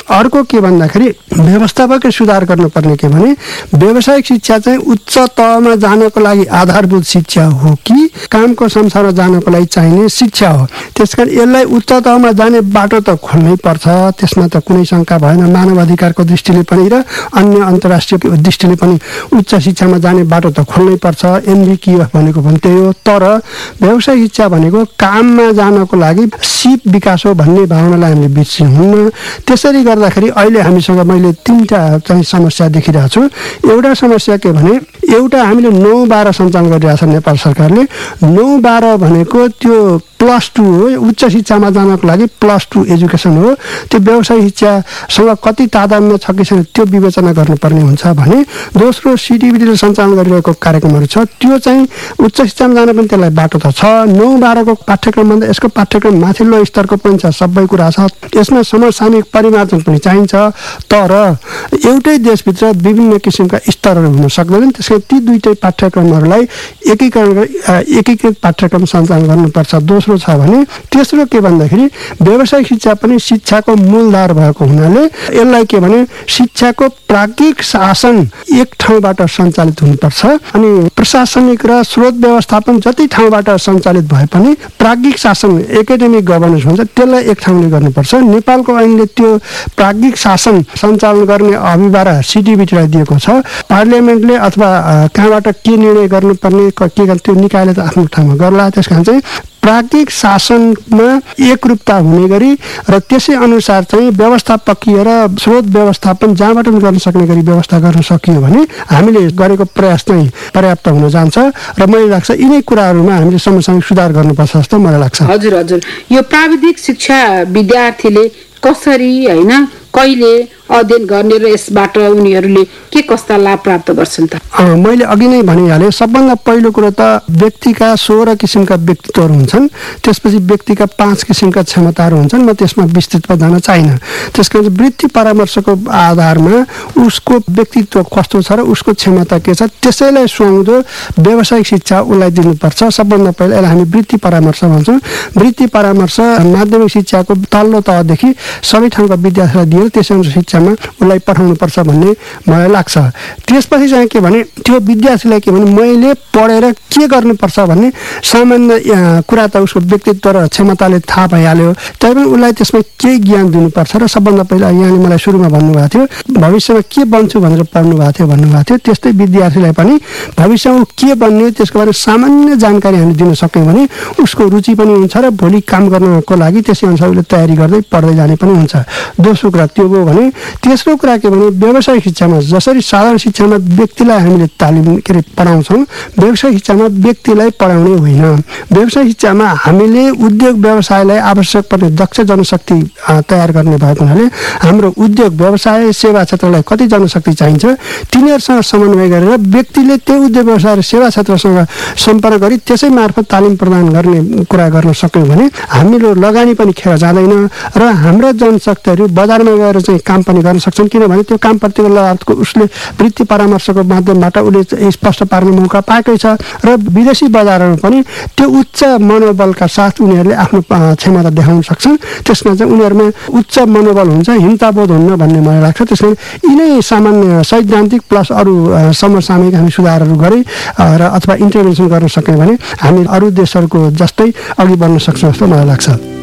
अर्को के भन्दाखेरि व्यवस्थापकै सुधार गर्नुपर्ने के भने व्यावसायिक शिक्षा चाहिँ उच्च तहमा जानको लागि आधारभूत शिक्षा हो कि कामको संसारमा जानको लागि चाहिने शिक्षा हो। त्यसकारण यसलाई उच्च तहमा जाने बाटो त खोल्नै पर्छ, त्यसमा त कुनै शङ्का भएन। मानव अधिकारको दृष्टिले पनि र अन्य अन्तर्राष्ट्रिय दृष्टिले पनि उच्च शिक्षामा जाने बाटो त खोल्नै पर्छ। एमबिक्युएफ भनेको पनि त्यही हो। तर व्यावसायिक शिक्षा भनेको काममा जानको लागि सिप विकास हो भन्ने भावनालाई हामीले बिर्सिनुहुन्न। त्यसरी गर्दाखेरि अहिले हामीसँग मैले 3टा चाहिँ समस्या देखिरहेको छु। एउटा समस्या के भने एउटा हामीले 9-12 सञ्चालन गरिरहेछ नेपाल सरकारले। 9-12 भनेको त्यो +2 हो, उच्च शिक्षामा जानको लागि +2 एजुकेसन हो। त्यो व्यावसायिक शिक्षासँग कति तादात्म्य छ कि छैन त्यो विवेचना गर्नुपर्ने हुन्छ भने दोस्रो सिडिबिडीले सञ्चालन गरिरहेको कार्यक्रमहरू छ, त्यो चाहिँ उच्च शिक्षामा जान पनि त्यसलाई बाटो त छ। 9-12 को पाठ्यक्रमभन्दा यसको पाठ्यक्रम माथिल्लो स्तरको पनि छ, सबै कुरा छ। यसमा समसामयिक परिमार्जन पनि चाहिन्छ। तर एउटै देशभित्र विभिन्न किसिमका स्तरहरू हुन सक्दैनन्। त्यसैले ती दुईटै पाठ्यक्रमहरूलाई एकीकृत पाठ्यक्रम सञ्चालन गर्नुपर्छ। दोस्रो छ भने तेस्रो के भन्दाखेरि व्यावसायिक शिक्षा पनि शिक्षाको मूलधार भएको हुनाले यसलाई के भने शिक्षाको प्राज्ञिक शासन एक ठाउँबाट सञ्चालित हुनुपर्छ। अनि प्रशासनिक र स्रोत व्यवस्थापन जति ठाउँबाट सञ्चालित भए पनि प्राज्ञिक शासन एकाडेमिक गभर्नेन्स हुन्छ, त्यसलाई एक ठाउँले गर्नुपर्छ। नेपालको ऐनले त्यो प्राज्ञिक शासन सञ्चालन गर्ने अभिभार सिडिबिटीलाई दिएको छ। पार्लियामेन्टले अथवा कहाँबाट के निर्णय गर्नुपर्ने के त्यो निकायले त आफ्नो ठाउँमा गर्ला। त्यस कारण चाहिँ प्राज्ञिक शासनमा एकरूपता हुने गरी र त्यसै अनुसार चाहिँ व्यवस्थापकीय र स्रोत व्यवस्थापन जहाँबाट पनि गर्न सक्ने गरी व्यवस्था गर्न सकियो भने हामीले गरेको प्रयास चाहिँ पर्याप्त हुन जान्छ। र मलाई लाग्छ यिनै कुराहरूमा हामीले समसामयिक सुधार गर्नुपर्छ जस्तो मलाई लाग्छ। हजुर, यो प्राविधिक शिक्षा विद्यार्थीले कसरी हैन कहिले अध्ययन गर्ने र यसबाट उनीहरूले के कस्ता लाभ प्राप्त गर्छन् त? मैले अघि नै भनिहालेँ, सबभन्दा पहिलो कुरो त व्यक्तिका 16 किसिमका व्यक्तित्वहरू हुन्छन्। त्यसपछि व्यक्तिका 5 किसिमका क्षमताहरू हुन्छन्। म त्यसमा विस्तृतमा जान चाहिन। त्यसकारण वृत्ति परामर्शको आधारमा उसको व्यक्तित्व कस्तो छ र उसको क्षमता के छ त्यसैलाई सुहाउँदो व्यावसायिक शिक्षा उसलाई दिनुपर्छ। सबभन्दा पहिला यसलाई हामी वृत्ति परामर्श भन्छौँ। वृत्ति परामर्श माध्यमिक शिक्षाको तल्लो तहदेखि सबै ठाउँका विद्यार्थीलाई दिएर त्यसै शिक्षामा उसलाई पठाउनुपर्छ भन्ने मलाई लाग्छ। त्यसपछि चाहिँ के भने त्यो विद्यार्थीलाई के भने मैले पढेर के गर्नुपर्छ भन्ने सामान्य कुरा त उसको व्यक्तित्व र क्षमताले थाहा भइहाल्यो। तैपनि उसलाई त्यसमा केही ज्ञान दिनुपर्छ। र सबभन्दा पहिला यहाँले मलाई सुरुमा भन्नुभएको थियो भविष्यमा के बन्छु भनेर पढ्नुभएको थियो। त्यस्तै विद्यार्थीलाई पनि भविष्यमा के बन्ने त्यसको बारेमा सामान्य जानकारी हामी दिन सक्यौँ भने उसको रुचि पनि हुन्छ र भोलि काम गर्नको लागि त्यसै अनुसार उसले तयारी गर्दै पढ्दै जाने पनि हुन्छ। दोस्रो कुरा त्यो भयो भने तेस्रो कुरा के भने व्यावसायिक शिक्षामा जसरी साधारण शिक्षामा व्यक्तिलाई हामीले तालिम पढाउँछौँ, व्यावसायिक शिक्षामा व्यक्तिलाई पढाउने होइन। व्यावसायिक शिक्षामा हामीले उद्योग व्यवसायलाई आवश्यक पर्ने दक्ष जनशक्ति तयार गर्ने भएको हुनाले हाम्रो उद्योग व्यवसाय सेवा क्षेत्रलाई कति जनशक्ति चाहिन्छ तिनीहरूसँग समन्वय गरेर व्यक्तिले त्यो उद्योग व्यवसाय र सेवा क्षेत्रसँग सम्पर्क गरी त्यसै मार्फत तालिम प्रदान गर्ने कुरा गर्न सक्यौँ भने हाम्रो लगानी पनि खेर जाँदैन र हाम्रा जनशक्तिहरू बजारमा गएर चाहिँ काम पनि गर्न सक्छन्। किनभने त्यो कामप्रतिको लगायतको उसले वृत्ति परामर्शको माध्यमबाट उसले स्पष्ट पार्ने मौका पाएकै छ। र विदेशी बजारहरू पनि त्यो उच्च मनोबलका साथ उनीहरूले आफ्नो क्षमता देखाउन सक्छन्। त्यसमा चाहिँ उनीहरूमा उच्च मनोबल हुन्छ, हिंसाबोध हुन्न भन्ने मलाई लाग्छ। त्यसले यिनै सामान्य सैद्धान्तिक प्लस अरू समसामयिक हामी सुधारहरू गरे र अथवा इन्टरभेन्सन गर्न सक्यौँ भने हामी अरू देशहरूको जस्तै अघि बढ्न सक्छौँ जस्तो मलाई लाग्छ।